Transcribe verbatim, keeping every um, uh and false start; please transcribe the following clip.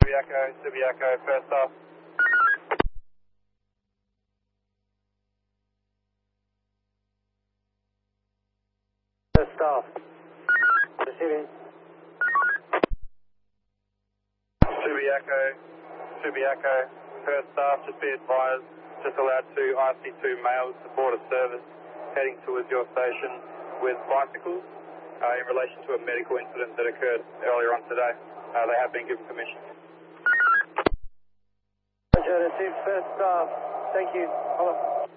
Subiaco, Subiaco, first off. First off. Receiving. Subiaco, Subiaco, first staff, just be advised, just allowed two I C two males to board a service heading towards your station with bicycles uh, in relation to a medical incident that occurred earlier on today. Uh, they have been given permission. Roger, received first staff. Thank you. Hello.